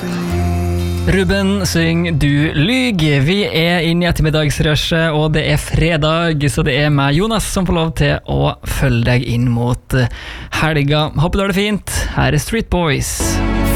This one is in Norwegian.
Ruben syng Du lyg. Vi inne i ettermiddagsrushet, og det fredag, så det meg, Jonas, som får lov til å følge deg inn mot helga. Håper du har det fint. Her Street Boys.